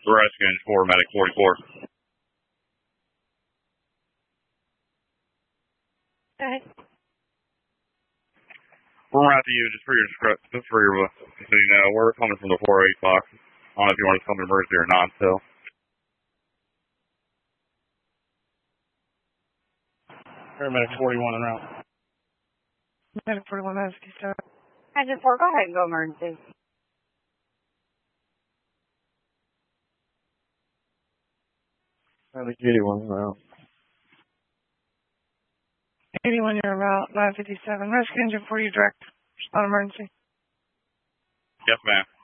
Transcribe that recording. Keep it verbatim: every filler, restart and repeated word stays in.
Rescue Engine four, Medic forty-four. Go ahead. We're out to you just for your just for your so you know we're coming from the four oh eight box. I don't know if you want us to come to emergency or not. So. Paramedic forty-one en route. Medic forty-one, Rescue Star. Engine four, go ahead and go emergency. Medic eighty-one en route. eighty-one, you're en route. nine fifty-seven. Rescue Engine four, you direct. Respond emergency. Yes, ma'am.